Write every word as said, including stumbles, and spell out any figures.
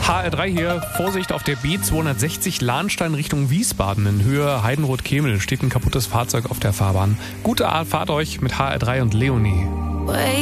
H R drei hier, Vorsicht auf der B zweihundertsechzig Lahnstein Richtung Wiesbaden in Höhe Heidenroth-Kemel steht ein kaputtes Fahrzeug auf der Fahrbahn. Gute Fahrt euch mit H R drei und Leonie.